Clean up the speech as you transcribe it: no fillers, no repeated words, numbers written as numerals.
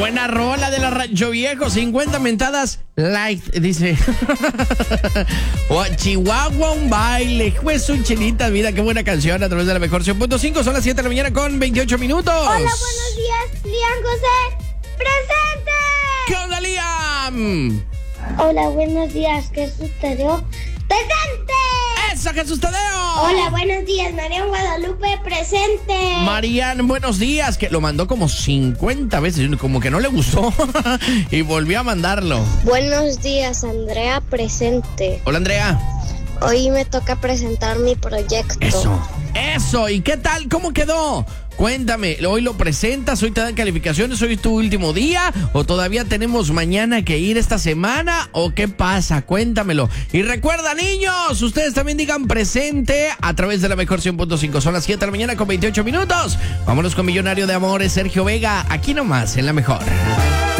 buena rola de la Rancho Viejo. 50 mentadas light, dice. Oh, Chihuahua, un baile. Juez un chelita, vida. Qué buena canción a través de la mejor 100.5. Son las 7 de la mañana con 28 minutos. Hola, buenos días, Liam José. ¡Presente! ¿Qué onda, Liam? Hola, buenos días, Jesús Tadeo. ¡Presente! ¡Eso, Jesús Tadeo! Hola, buenos días, Marian Guadalupe. ¡Presente! Marian, buenos días. Que lo mandó como 50 veces, como que no le gustó. Y volvió a mandarlo. Buenos días, Andrea. Presente. Hola, Andrea. Hoy me toca presentar mi proyecto. Eso. ¿Y qué tal? ¿Cómo quedó? Cuéntame, ¿hoy lo presentas? ¿Hoy te dan calificaciones? ¿Hoy es tu último día? ¿O todavía tenemos mañana que ir esta semana? ¿O qué pasa? Cuéntamelo. Y recuerda, niños, ustedes también digan presente a través de la mejor 100.5. Son las 7 de la mañana con 28 minutos. Vámonos con Millonario de Amores, Sergio Vega. Aquí nomás, en la mejor.